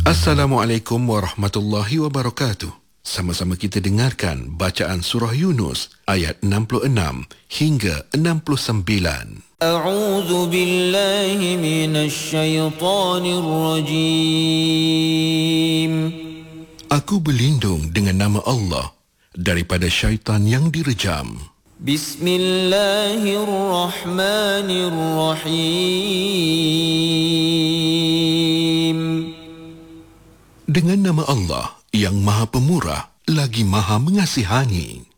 Assalamualaikum warahmatullahi wabarakatuh. Sama-sama kita dengarkan bacaan surah Yunus ayat 66 hingga 69. A'udzu billahi minasy syaithanir rajim. Aku berlindung dengan nama Allah daripada syaitan yang direjam. Bismillahirrahmanirrahim. Dengan nama Allah yang Maha Pemurah lagi Maha Mengasihani.